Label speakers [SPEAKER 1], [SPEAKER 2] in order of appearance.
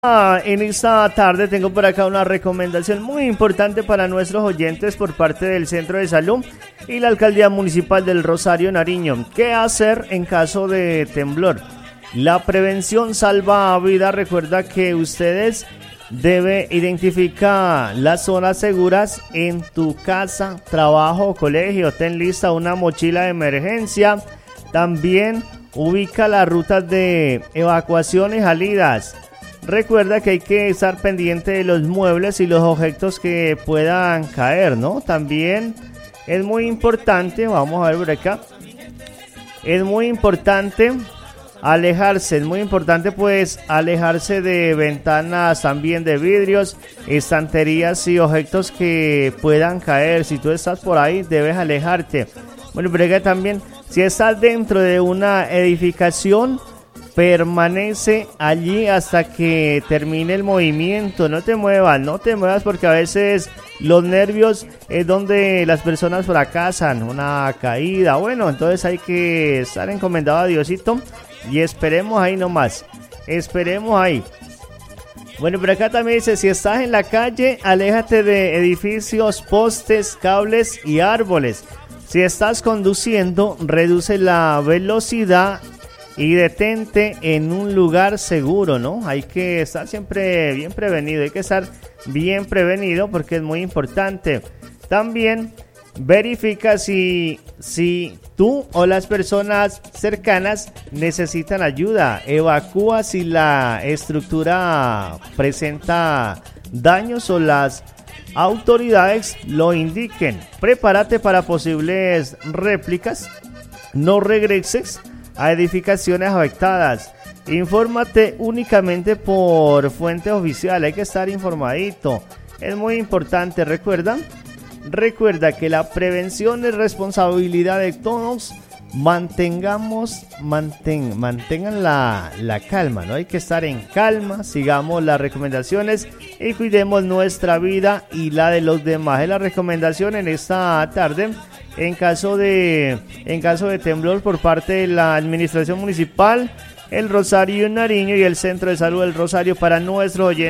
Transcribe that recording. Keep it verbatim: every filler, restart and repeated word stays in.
[SPEAKER 1] Ah, en esta tarde tengo por acá una recomendación muy importante para nuestros oyentes por parte del Centro de Salud y la Alcaldía Municipal del Rosario Nariño. ¿Qué hacer en caso de temblor? La prevención salva vida. Recuerda que ustedes deben identificar las zonas seguras en tu casa, trabajo o colegio. Ten lista una mochila de emergencia. También ubica las rutas de evacuación y salidas. Recuerda que hay que estar pendiente de los muebles y los objetos que puedan caer, ¿no? También es muy importante, vamos a ver por acá, es muy importante alejarse, es muy importante pues alejarse de ventanas, también de vidrios, estanterías y objetos que puedan caer. Si tú estás por ahí, debes alejarte. Bueno, pero acá también, si estás dentro de una edificación, permanece allí hasta que termine el movimiento. No te muevas, no te muevas porque a veces los nervios es donde las personas fracasan, una caída. Bueno, entonces hay que estar encomendado a Diosito y esperemos ahí nomás, esperemos ahí. Bueno, por acá también dice, si estás en la calle, aléjate de edificios, postes, cables y árboles. Si estás conduciendo, reduce la velocidad y detente en un lugar seguro, ¿no? Hay que estar siempre bien prevenido, hay que estar bien prevenido porque es muy importante. También verifica si, si tú o las personas cercanas necesitan ayuda. Evacúa si la estructura presenta daños o las autoridades lo indiquen. Prepárate para posibles réplicas. No regreses a edificaciones afectadas. Infórmate únicamente por fuentes oficiales. Hay que estar informadito. Es muy importante. Recuerda, recuerda que la prevención es responsabilidad de todos. Mantengamos, mantén, mantengan la, la calma, ¿no? Hay que estar en calma. Sigamos las recomendaciones y cuidemos nuestra vida y la de los demás. Es la recomendación en esta tarde. En caso de en caso de temblor por parte de la Administración Municipal, el Rosario Nariño y el Centro de Salud del Rosario para nuestros oyentes.